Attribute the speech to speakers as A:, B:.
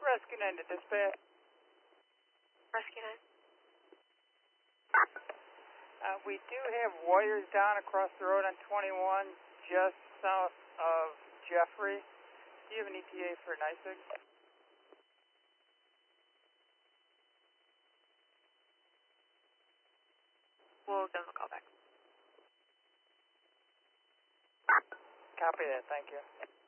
A: Rescue 9 to dispatch.
B: Rescue 9.
A: We do have wires down across the road on 21, just south of Jeffrey. Do you have an ETA for NYSEG?
B: We'll give them a call back.
A: Copy that, thank you.